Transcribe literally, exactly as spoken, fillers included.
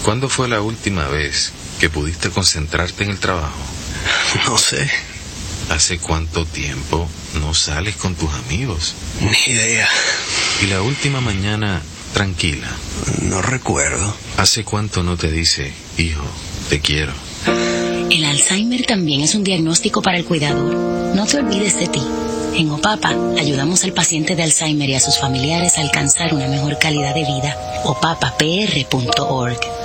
¿Cuándo fue la última vez que pudiste concentrarte en el trabajo? No sé. ¿Hace cuánto tiempo no sales con tus amigos? Ni idea. ¿Y la última mañana tranquila? No recuerdo. ¿Hace cuánto no te dice, hijo, te quiero? El Alzheimer también es un diagnóstico para el cuidador. No te olvides de ti. En OPAPA ayudamos al paciente de Alzheimer y a sus familiares a alcanzar una mejor calidad de vida. opapa p r punto org